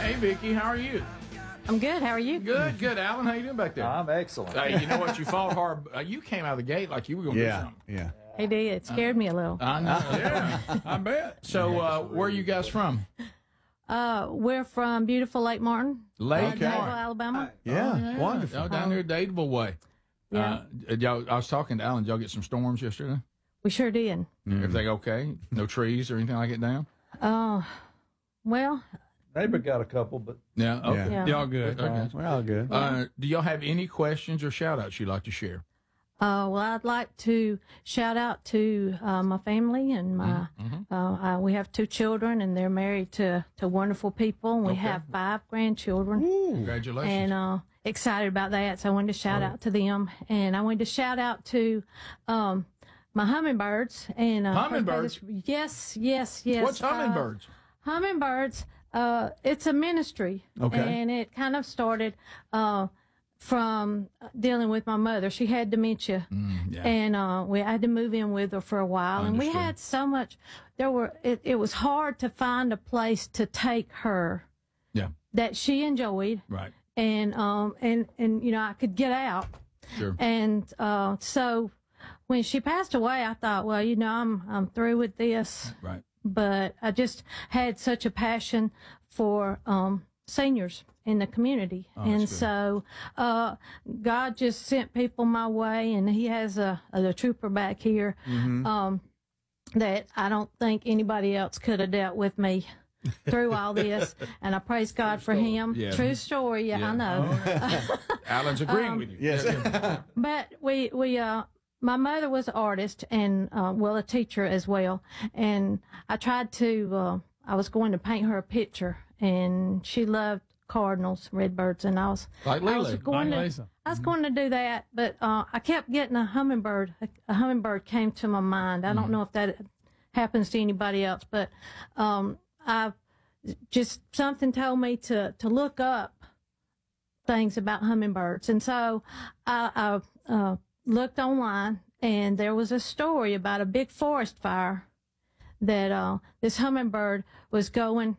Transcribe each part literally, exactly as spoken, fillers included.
Hey, Vicki, how are you? I'm good. How are you? Good, good. Alan, how you doing back there? I'm excellent. Hey, you know what? You fought hard. Uh, you came out of the gate like you were going to Yeah, do something. yeah. He did. It scared me a little. I know. Yeah, I bet. So, uh, where are you guys from? Uh, we're from beautiful Lake Martin, Lake Okay. Dadeville, Martin. Alabama. Yeah, Oh, yeah. wonderful. Y'all down there, Dadeville way. Yeah. Uh, y'all, I was talking to Alan. Did y'all get some storms yesterday? We sure did. Everything okay? No trees or anything like it down? Uh, well, Neighbor got a couple, but Yeah. Okay. Yeah. Y'all good. Okay. We're all good. Uh, do y'all have any questions or shout outs you'd like to share? uh, well, I'd like to shout out to uh, my family and my. Mm-hmm. Uh, uh, we have two children, and they're married to to wonderful people. And we Okay. have five grandchildren. Congratulations. And uh, excited about that. So I wanted to shout out to them, and I wanted to shout out to um, my hummingbirds. And uh, Hummingbirds? Yes, yes, yes. What's Uh, hummingbirds? hummingbirds. Uh, it's a ministry, Okay. and it kind of started uh, from dealing with my mother. She had dementia, Mm, yeah. and uh, we had to move in with her for a while. And we Understood. had so much. There were. It, it was hard to find a place to take her yeah. that she enjoyed, Right. and um and and you know I could get out. Sure. And uh, so when she passed away, I thought, well, you know, I'm I'm through with this. Right. But I just had such a passion for um, seniors in the community, Oh, and that's good. so uh, God just sent people my way, and He has a, a, trooper back here Mm-hmm. um, that I don't think anybody else could have dealt with me through all this, and I praise God for him. Yeah. True story, yeah, Yeah. I know. Alan's agreeing Um, with you. Yes. But we, we, uh, my mother was an artist and, uh, well, a teacher as well. And I tried to, uh, I was going to paint her a picture, and she loved cardinals, redbirds, and I was, Like I was Lily. going Like to, Lisa. I was going to do that, but, uh, I kept getting a hummingbird. A, a hummingbird came to my mind. I don't know if that happens to anybody else, but, um, I just, something told me to, to look up things about hummingbirds. And so I, I uh, looked online, and there was a story about a big forest fire that uh, this hummingbird was going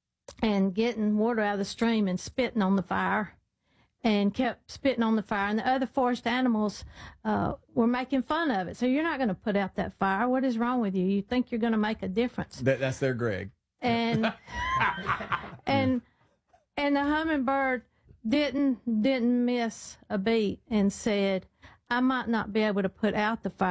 and getting water out of the stream and spitting on the fire, and kept spitting on the fire. And the other forest animals uh, were making fun of it. So you're not going to put out that fire. What is wrong with you? You think you're going to make a difference? That, that's their Greg. And and and the hummingbird didn't didn't miss a beat and said, I might not be able to put out the fire,